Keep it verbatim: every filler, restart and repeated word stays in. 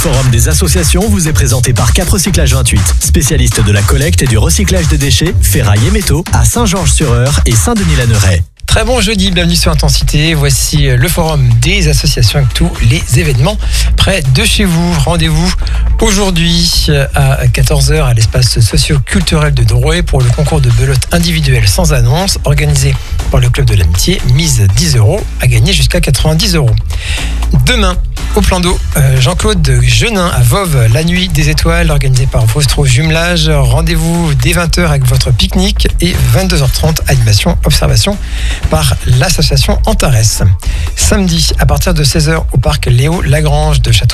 forum des associations vous est présenté par Cap Recyclage vingt-huit, spécialiste de la collecte et du recyclage des déchets, ferraille et métaux à Saint-Georges-sur-Eure et Saint-Denis-la-Neuray. Très bon jeudi, bienvenue sur Intensité. Voici le forum des associations avec tous les événements près de chez vous. Rendez-vous aujourd'hui à quatorze heures à l'espace socio-culturel de Drouet pour le concours de belote individuelle sans annonce organisé par le club de l'amitié. Mise dix euros à gagner jusqu'à quatre-vingt-dix euros. Demain, au plan d'eau, Jean-Claude Genin à Voves, la nuit des étoiles organisée par Vostro Jumelage. Rendez-vous dès vingt heures avec votre pique-nique et vingt-deux heures trente, animation, observation par l'association Antares. Samedi, à partir de seize heures au parc Léo Lagrange de Château